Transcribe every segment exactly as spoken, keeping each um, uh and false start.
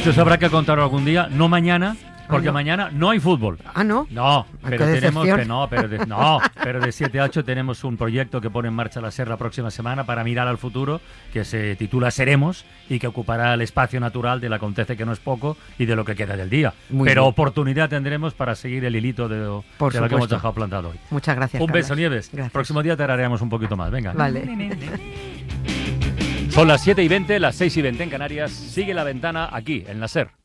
Esto se habrá que contar algún día, no mañana, porque ah, no. mañana no hay fútbol. Ah, ¿no? No, pero tenemos que no, pero de, no, pero de siete a ocho tenemos un proyecto que pone en marcha la SER la próxima semana para mirar al futuro, que se titula Seremos y que ocupará el espacio natural del acontece que no es poco y de lo que queda del día. Muy pero bien. Oportunidad tendremos para seguir el hilito de, de lo que hemos dejado plantado hoy. Muchas gracias. Un Carlos. beso, Nieves. Gracias. Próximo día te haremos un poquito más. Venga. Vale. Son las siete y veinte, las seis y veinte en Canarias. Sigue La Ventana aquí, en la SER.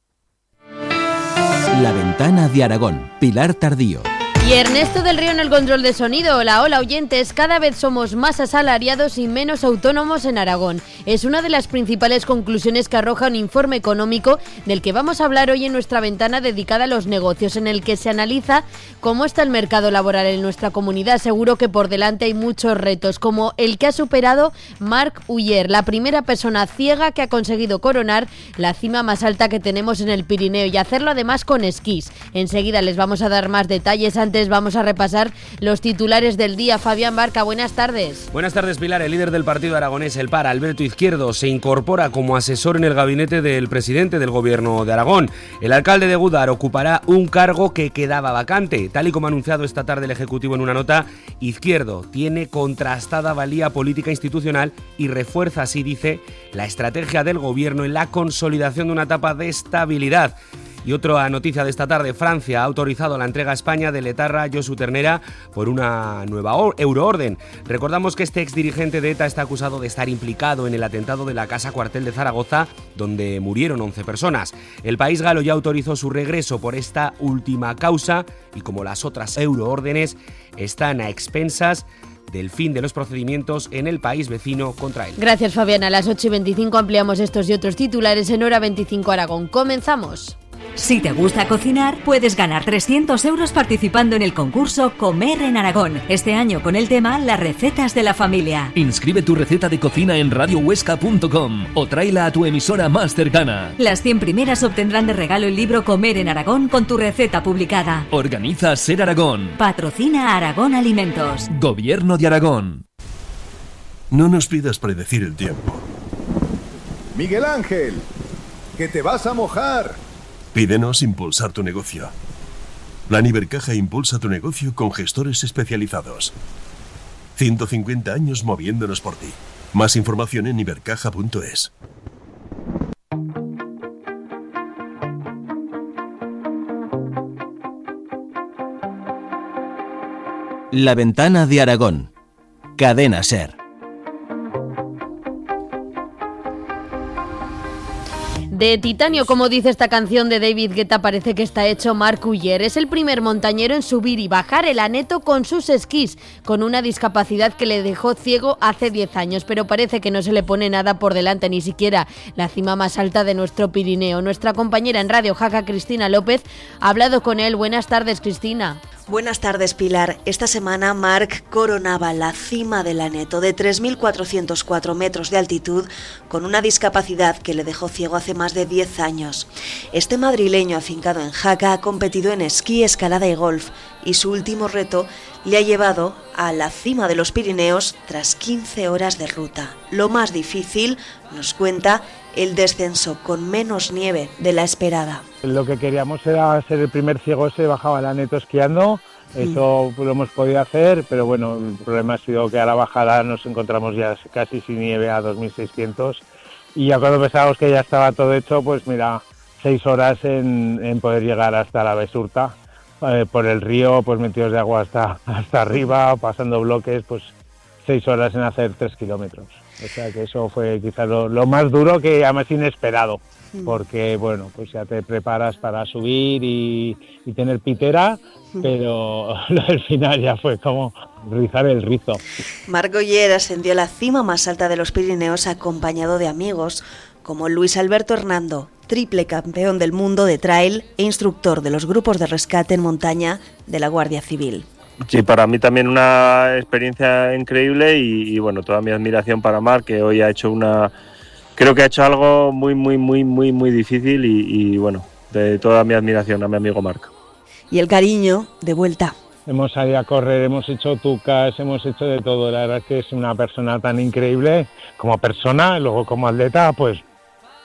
La Ventana de Aragón, Pilar Tardío. Y Ernesto del Río en el control de sonido. Hola, hola oyentes, cada vez somos más asalariados y menos autónomos en Aragón. Es una de las principales conclusiones que arroja un informe económico del que vamos a hablar hoy en nuestra ventana dedicada a los negocios, en el que se analiza cómo está el mercado laboral en nuestra comunidad. Seguro que por delante hay muchos retos, como el que ha superado Marc Uller, la primera persona ciega que ha conseguido coronar la cima más alta que tenemos en el Pirineo, y hacerlo además con esquís. Enseguida les vamos a dar más detalles. Antes vamos a repasar los titulares del día. Fabián Barca, buenas tardes. Buenas tardes, Pilar. El líder del partido aragonés, el P A R, Alberto Izquierdo, se incorpora como asesor en el gabinete del presidente del gobierno de Aragón. El alcalde de Gúdar ocupará un cargo que quedaba vacante. Tal y como ha anunciado esta tarde el Ejecutivo en una nota, Izquierdo tiene contrastada valía política institucional y refuerza, así dice, la estrategia del gobierno en la consolidación de una etapa de estabilidad. Y otra noticia de esta tarde, Francia ha autorizado la entrega a España del etarra Josu Ternera por una nueva euroorden. Recordamos que este exdirigente de ETA está acusado de estar implicado en el atentado de la Casa Cuartel de Zaragoza, donde murieron once personas. El país galo ya autorizó su regreso por esta última causa y, como las otras euroórdenes, están a expensas del fin de los procedimientos en el país vecino contra él. Gracias, Fabián. A las ocho y veinticinco ampliamos estos y otros titulares en Hora veinticinco Aragón. Comenzamos. Si te gusta cocinar, puedes ganar trescientos euros participando en el concurso Comer en Aragón. Este año con el tema Las recetas de la familia. Inscribe tu receta de cocina en radio huesca punto com o tráela a tu emisora más cercana. Las cien primeras obtendrán de regalo el libro Comer en Aragón con tu receta publicada. Organiza SER Aragón. Patrocina Aragón Alimentos. Gobierno de Aragón. No nos pidas predecir el tiempo. Miguel Ángel, que te vas a mojar. Pídenos impulsar tu negocio. Plan Ibercaja impulsa tu negocio con gestores especializados. ciento cincuenta años moviéndonos por ti. Más información en ibercaja punto es. La Ventana de Aragón. Cadena SER. De titanio, como dice esta canción de David Guetta, parece que está hecho Marc Uller. Es el primer montañero en subir y bajar el Aneto con sus esquís, con una discapacidad que le dejó ciego hace diez años, pero parece que no se le pone nada por delante, ni siquiera la cima más alta de nuestro Pirineo. Nuestra compañera en Radio Jaca, Cristina López, ha hablado con él. Buenas tardes, Cristina. Buenas tardes, Pilar. Esta semana Marc coronaba la cima del Aneto de tres mil cuatrocientos cuatro metros de altitud con una discapacidad que le dejó ciego hace más de diez años. Este madrileño afincado en Jaca ha competido en esquí, escalada y golf, y su último reto le ha llevado a la cima de los Pirineos tras quince horas de ruta. Lo más difícil, nos cuenta, el descenso con menos nieve de la esperada. Lo que queríamos era ser el primer ciego ese, bajaba el Aneto esquiando, eso lo hemos podido hacer, pero bueno, el problema ha sido que a la bajada nos encontramos ya casi sin nieve a dos mil seiscientos y ya cuando pensábamos que ya estaba todo hecho, pues mira, seis horas en, en poder llegar hasta la Besurta, eh, por el río, pues metidos de agua hasta, hasta arriba, pasando bloques, pues seis horas en hacer tres kilómetros. O sea que eso fue quizás lo, lo más duro, que además inesperado, porque bueno, pues ya te preparas para subir y, y tener pitera, pero al final ya fue como rizar el rizo. Marc Uller ascendió a la cima más alta de los Pirineos acompañado de amigos como Luis Alberto Hernando, triple campeón del mundo de trail e instructor de los grupos de rescate en montaña de la Guardia Civil. Sí, para mí también una experiencia increíble y, y bueno, toda mi admiración para Marc, que hoy ha hecho una, creo que ha hecho algo muy, muy, muy, muy, muy difícil y, y bueno, de toda mi admiración a mi amigo Marc. Y el cariño de vuelta. Hemos salido a correr, hemos hecho tucas, hemos hecho de todo. La verdad es que es una persona tan increíble como persona, y luego como atleta, pues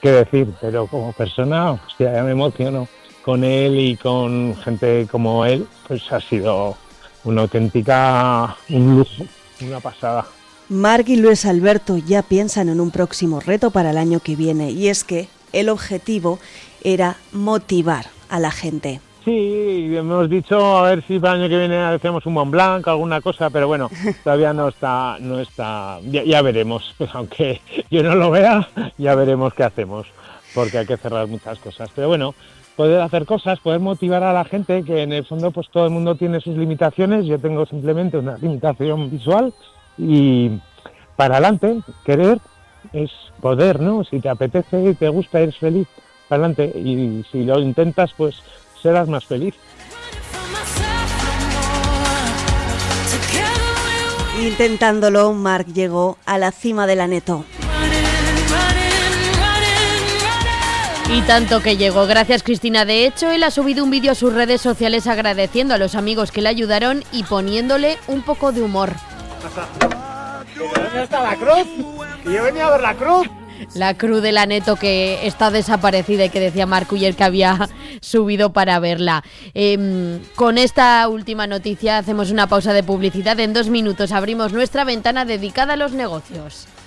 qué decir, pero como persona, hostia, ya me emociono con él y con gente como él, pues ha sido una auténtica, un lujo, una pasada. Marc y Luis Alberto ya piensan en un próximo reto para el año que viene, y es que el objetivo era motivar a la gente. Sí, hemos dicho a ver si para el año que viene hacemos un Mont Blanc, alguna cosa, pero bueno, todavía no está, no está, ya, ya veremos, aunque yo no lo vea, ya veremos qué hacemos, porque hay que cerrar muchas cosas, pero bueno, poder hacer cosas, poder motivar a la gente, que en el fondo pues todo el mundo tiene sus limitaciones, yo tengo simplemente una limitación visual, y para adelante, querer es poder, ¿no? Si te apetece y te gusta, eres feliz, para adelante, y si lo intentas, pues serás más feliz. Intentándolo, Marc llegó a la cima del Aneto. Y tanto que llegó. Gracias, Cristina. De hecho, él ha subido un vídeo a sus redes sociales agradeciendo a los amigos que le ayudaron y poniéndole un poco de humor. ¿Dónde está la cruz? Que yo venía a ver la cruz. La cruz del Aneto, que está desaparecida y que decía Marc Uller que había subido para verla. Eh, con esta última noticia hacemos una pausa de publicidad. En dos minutos abrimos nuestra ventana dedicada a los negocios.